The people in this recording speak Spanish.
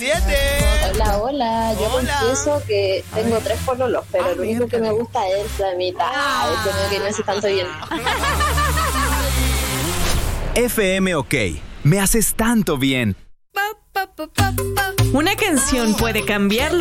7. Hola, hola. Yo confieso que tengo 3 pololos, pero el único que me gusta es el flamita. Como que no hace tanto bien. FM OK. Me haces tanto bien. Una canción puede cambiarlo